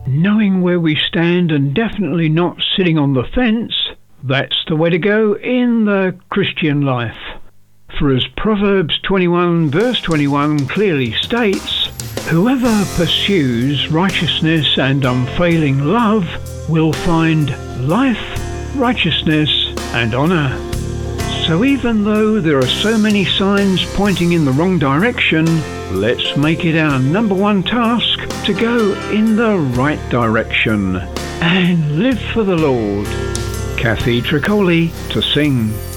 Knowing where we stand and definitely not sitting on the fence, that's the way to go in the Christian life. For as Proverbs 21 verse 21 clearly states, whoever pursues righteousness and unfailing love will find life, righteousness and honour. So even though there are so many signs pointing in the wrong direction, let's make it our number one task to go in the right direction and live for the Lord. Kathy Tricoli to sing.